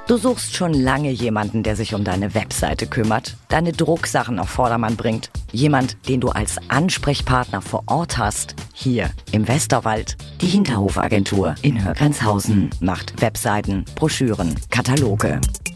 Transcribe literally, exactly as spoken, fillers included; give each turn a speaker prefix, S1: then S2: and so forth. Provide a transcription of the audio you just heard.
S1: Du suchst schon lange jemanden, der sich um deine Webseite kümmert, deine Drucksachen auf Vordermann bringt. Jemand, den du als Ansprechpartner vor Ort hast. Hier im Westerwald. Die Hinterhofagentur in Högrenzhausen macht Webseiten, Broschüren, Kataloge.